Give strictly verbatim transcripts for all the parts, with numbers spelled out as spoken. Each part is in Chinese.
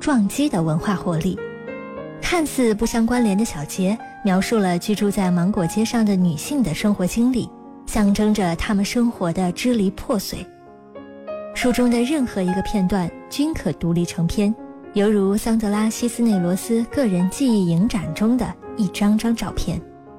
撞击的文化活力。看似不相关联的小节，描述了居住在芒果街上的女性的生活经历，象征着她们生活的支离破碎。书中的任何一个片段均可独立成篇，犹如桑德拉·西斯内罗斯个人记忆影展中的一张张照片。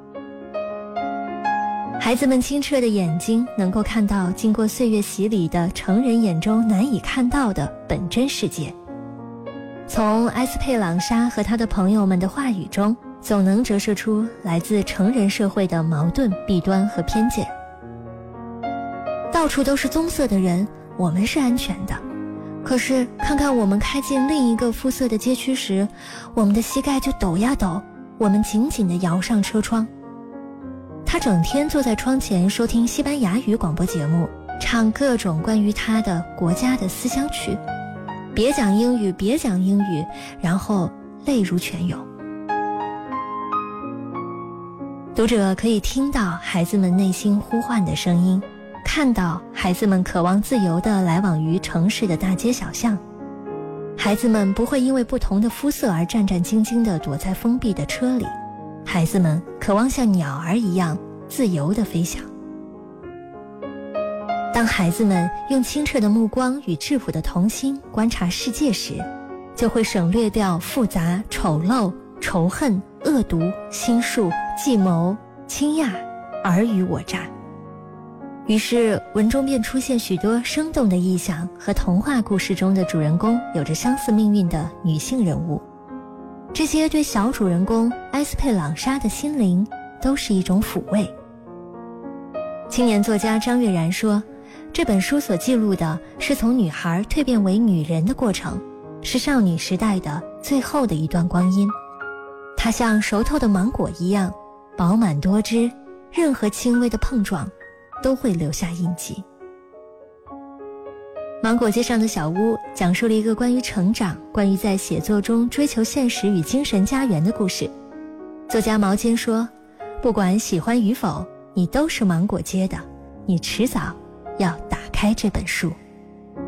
孩子们清澈的眼睛能够看到经过岁月洗礼的成人眼中难以看到的本真世界。从埃斯佩朗莎和他的朋友们的话语中，总能折射出来自成人社会的矛盾、弊端和偏见。到处都是棕色的人，我们是安全的。可是看看我们开进另一个肤色的街区时，我们的膝盖就抖呀抖，我们紧紧地摇上车窗。他整天坐在窗前收听西班牙语广播节目，唱各种关于他的国家的思乡曲，别讲英语，别讲英语，然后泪如泉涌。读者可以听到孩子们内心呼唤的声音，看到孩子们渴望自由地来往于城市的大街小巷。孩子们不会因为不同的肤色而战战兢兢地躲在封闭的车里，孩子们渴望像鸟儿一样自由地飞翔。当孩子们用清澈的目光与质朴的童心观察世界时，就会省略掉复杂、丑陋、仇恨、恶毒、心术、计谋、倾轧、尔虞我诈。于是文中便出现许多生动的意象和童话故事中的主人公有着相似命运的女性人物，这些对小主人公埃斯佩朗莎的心灵都是一种抚慰。青年作家张悦然说，这本书所记录的是从女孩蜕变为女人的过程，是少女时代的最后的一段光阴。它像熟透的芒果一样饱满多汁，任何轻微的碰撞都会留下印记。芒果街上的小屋讲述了一个关于成长，关于在写作中追求现实与精神家园的故事。作家毛尖说，不管喜欢与否，你都是芒果街的，你迟早要打开这本书。